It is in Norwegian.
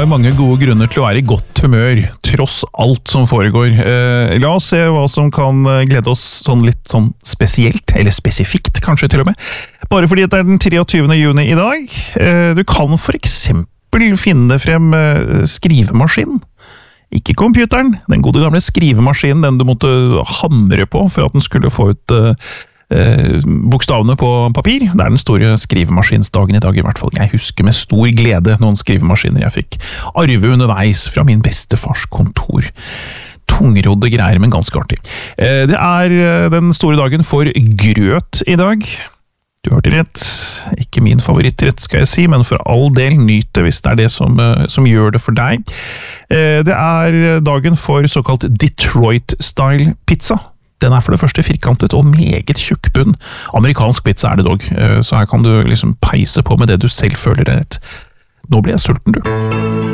har mange gode grunner til å være i godt humør, tross alt som foregår. La oss se hva som kan glede oss litt spesielt, eller spesifikt kanskje til og med. Bare fordi det er den 23. juni i dag. Du kan for eksempel finne frem skrivemaskinen. Ikke computeren, den gode gamle skrivemaskinen, den du måtte hamre på for at den skulle få ut bokstavene på papir. Det er den store skrivemaskinsdagen i dag i hvert fall. Jeg husker med stor glede noen skrivemaskiner jeg fikk arve underveis fra min bestefars kontor. Tungrodde greier, men ganske artig. Det er den store dagen for grøt i dag. Du hørte rett. Ikke min favorittrett skal jeg si, men for all del nyt det hvis det er det som gjør det for deg. Det er dagen for såkalt Detroit-style pizza. Den er for det første firkantet og meget tjukk bunn. Amerikansk pizza er det dog, så her kan du liksom peise på med det du selv føler er rett. Nå blir jeg sulten, du.